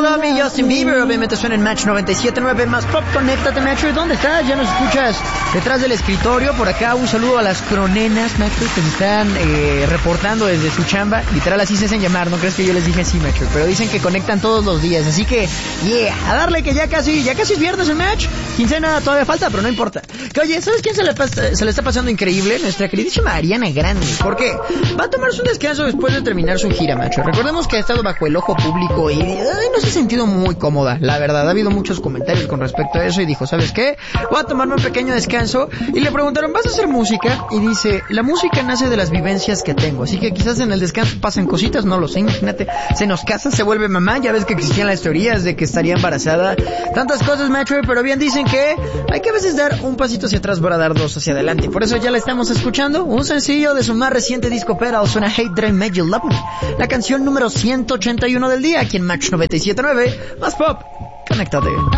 Love Me, Justin Bieber, obviamente suena en Match 97.9 más pop. Conéctate, Metro. ¿Dónde estás? Ya nos escuchas detrás del escritorio. Por acá un saludo a las cronenas, Metro, que se están reportando desde su chamba. Literal, así se hacen llamar. No crees que yo les dije así, Metro, pero dicen que conectan todos los días. Así que, a darle que ya casi es viernes el Match. Quincena todavía falta, pero no importa. Que, oye, ¿sabes quién se le está pasando increíble? Nuestra queridísima Ariana Grande. ¿Por qué? Va a tomarse un descanso después de terminar su gira, Macho. Recordemos que ha estado bajo el ojo público y no se ha sentido muy cómoda, la verdad. Ha habido muchos comentarios con respecto a eso y dijo, ¿sabes qué? Voy a tomarme un pequeño descanso. Y le preguntaron, ¿vas a hacer música? Y dice, la música nace de las vivencias que tengo, así que quizás en el descanso pasen cositas, no lo sé, imagínate. Se nos casa, se vuelve mamá, ya ves que existían las teorías de que estaría embarazada. Tantas cosas, Macho, pero bien dicen que hay que a veces dar un pasito hacia atrás para dar dos hacia adelante. Por eso ya la estamos escuchando. Un sencillo de su más reciente disco Pedal, suena Hate Dream Made You Love Me, la canción número 181 del día, aquí en Match 97.9 más pop. Conéctate.